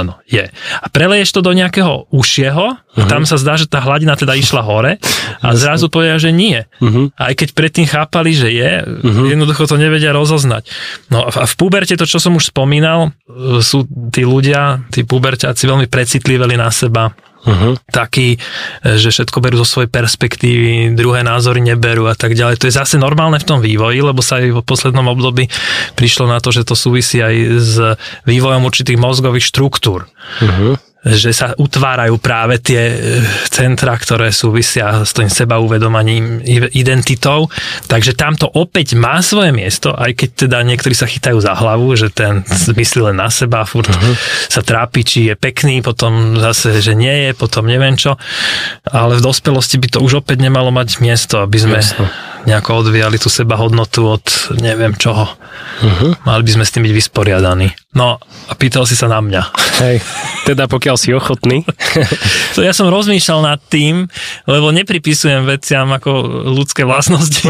Áno, je. A preleješ to do nejakého užšieho, a tam sa zdá, že tá hladina teda išla hore a zrazu povedia, že nie. Aj keď predtým chápali, že je, jednoducho to nevedia rozoznať. No a v puberte to, čo som už spomínal, sú tí ľudia, tí puberťáci veľmi precitliveli na seba, taký, že všetko berú zo svojej perspektívy, druhé názory neberú a tak ďalej. To je zase normálne v tom vývoji, lebo sa aj v poslednom období prišlo na to, že to súvisí aj s vývojom určitých mozgových štruktúr. Že sa utvárajú práve tie centra, ktoré súvisia s tým sebauvedomaním, identitou. Takže tamto opäť má svoje miesto, aj keď teda niektorí sa chytajú za hlavu, že ten myslí len na seba, furt sa trápi, či je pekný, potom zase, že nie je, potom neviem čo. Ale v dospelosti by to už opäť nemalo mať miesto, aby sme nejako odvíjali tú sebahodnotu od neviem čoho. Mali by sme s tým byť vysporiadaní. No a pýtal si sa na mňa. Hej, teda pokiaľ si ochotný. To ja som rozmýšľal nad tým, lebo nepripisujem veciam ako ľudské vlastnosti.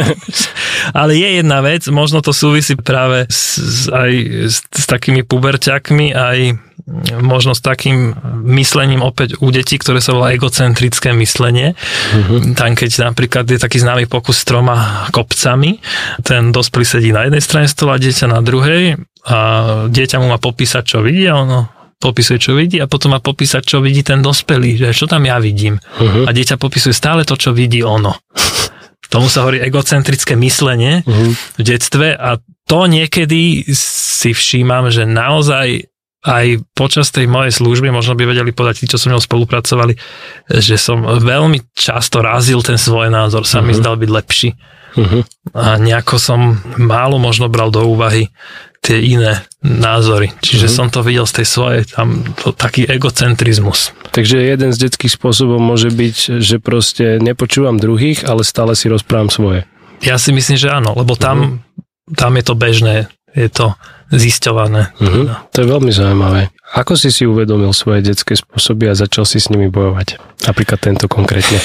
Ale je jedna vec, možno to súvisí práve aj s takými puberťakmi, aj možno s takým myslením opäť u detí, ktoré sa volá egocentrické myslenie. Tam keď napríklad je taký známy pokus s 3 kopcami, ten dospelý sedí na jednej strane stola, dieťa na druhej a dieťa mu má popísať, čo vidí a ono popisuje, čo vidí a potom má popísať, čo vidí ten dospelý, že čo tam ja vidím. A dieťa popisuje stále to, čo vidí ono. Tomu sa hovorí egocentrické myslenie v detstve a to niekedy si všímam, že naozaj aj počas tej mojej služby, možno by vedeli povedať tí, čo so mnou spolupracovali, že som veľmi často razil ten svoj názor, sa mi zdal byť lepší. A nejako som málo možno bral do úvahy tie iné názory. Čiže som to videl z tej svojej, tam taký egocentrizmus. Takže jeden z detských spôsobov môže byť, že proste nepočúvam druhých, ale stále si rozprávam svoje. Ja si myslím, že áno, lebo tam je to bežné, je to zisťované. To je veľmi zaujímavé. Ako si uvedomil svoje detské spôsoby a začal si s nimi bojovať? Napríklad tento konkrétne.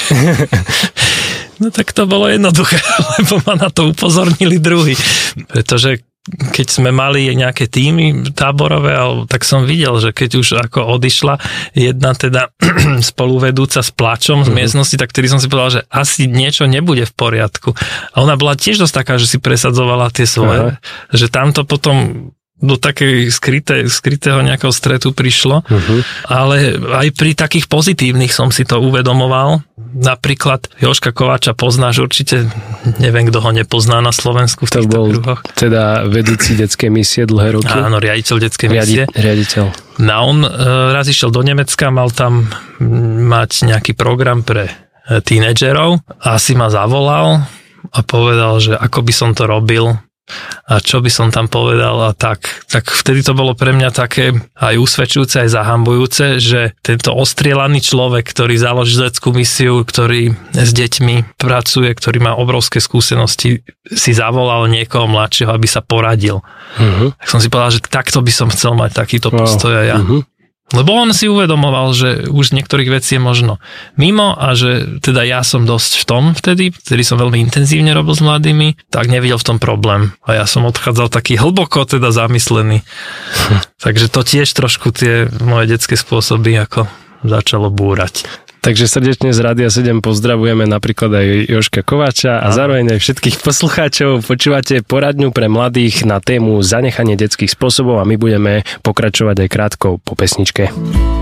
No tak to bolo jednoduché, lebo ma na to upozornili druhí. Pretože keď sme mali nejaké týmy táborové, tak som videl, že keď už ako odišla jedna teda spoluvedúca s plačom z miestnosti, tak vtedy som si povedal, že asi niečo nebude v poriadku. A ona bola tiež dosť taká, že si presadzovala tie svoje. Že tamto potom do takej skrytého nejakého stretu prišlo, ale aj pri takých pozitívnych som si to uvedomoval. Napríklad Jožka Kováča poznáš určite, neviem, kto ho nepozná na Slovensku v týchto kruhoch. Teda vedúci detskej misie dlhé roky. Áno, riaditeľ detskej misie. Riaditeľ. No on raz išiel do Nemecka, mal tam mať nejaký program pre tínedžerov a si ma zavolal a povedal, že ako by som to robil a čo by som tam povedal a tak vtedy to bolo pre mňa také aj usvedčujúce, aj zahambujúce, že tento ostrielaný človek, ktorý založí detskú misiu, ktorý s deťmi pracuje, ktorý má obrovské skúsenosti, si zavolal niekoho mladšieho, aby sa poradil. Tak som si povedal, že takto by som chcel mať takýto postoj aj ja. Lebo on si uvedomoval, že už niektorých vecí je možno mimo a že teda ja som dosť v tom vtedy som veľmi intenzívne robil s mladými, tak nevidel v tom problém. A ja som odchádzal taký hlboko teda zamyslený. Takže to tiež trošku tie moje detské spôsoby ako začalo búrať. Takže srdečne z Rádia 7 pozdravujeme napríklad aj Jožka Kováča a zároveň aj všetkých poslucháčov. Počúvate poradňu pre mladých na tému zanechanie detských spôsobov a my budeme pokračovať aj krátko po pesničke.